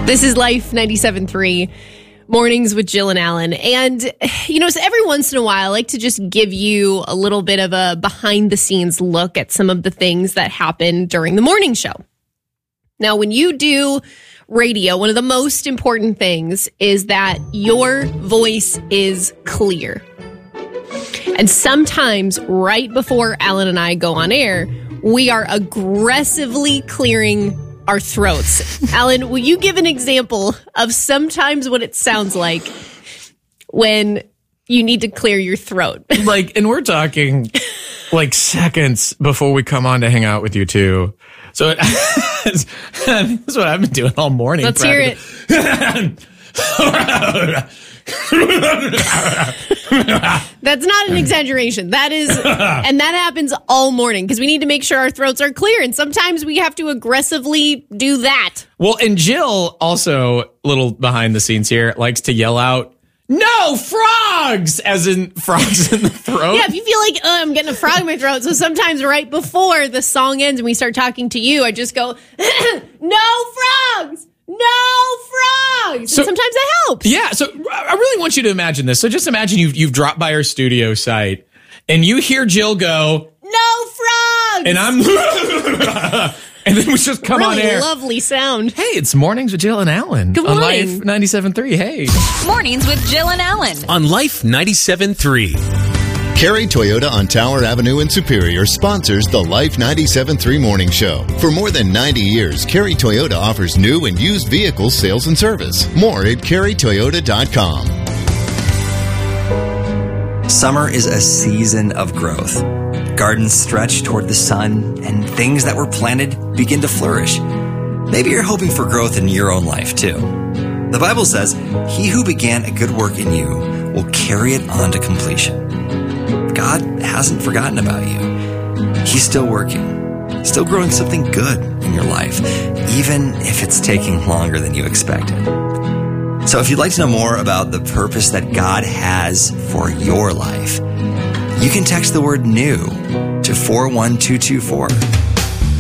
This is Life 97.3, Mornings with Jill and Alan. And, so every once in a while, I like to just give you a little bit of a behind-the-scenes look at some of the things that happen during the morning show. Now, when you do radio, one of the most important things is that your voice is clear. And sometimes, right before Alan and I go on air, we are aggressively clearing our throats. Alan, will you give an example of sometimes what it sounds like when you need to clear your throat? And we're talking seconds before we come on to hang out with you two. So that's what I've been doing all morning. Let's hear it. That's not an exaggeration. That is, and that happens all morning because we need to make sure our throats are clear. And sometimes we have to aggressively do that. Well, and Jill also, little behind the scenes here, likes to yell out, "No, frogs!" As in frogs in the throat. Yeah, if you feel like, I'm getting a frog in my throat. So sometimes right before the song ends and we start talking to you, I just go, "No frogs! No frogs!" So, and sometimes that helps. Yeah, so I really want you to imagine this. So just imagine you've dropped by our studio site and you hear Jill go, "No frogs!" And I'm... And then we just come really on air. Lovely sound. Hey, it's Mornings with Jill and Alan. Good morning. On Life 97.3. Hey. Mornings with Jill and Alan. On Life 97.3. Carey Toyota on Tower Avenue in Superior sponsors the Life 97.3 Morning Show. For more than 90 years, Carey Toyota offers new and used vehicle sales and service. More at CareyToyota.com. Summer is a season of growth. Gardens stretch toward the sun, and things that were planted begin to flourish. Maybe you're hoping for growth in your own life, too. The Bible says, "He who began a good work in you will carry it on to completion." God hasn't forgotten about you. He's still working, still growing something good in your life, even if it's taking longer than you expected. So if you'd like to know more about the purpose that God has for your life, you can text the word "new" to 41224.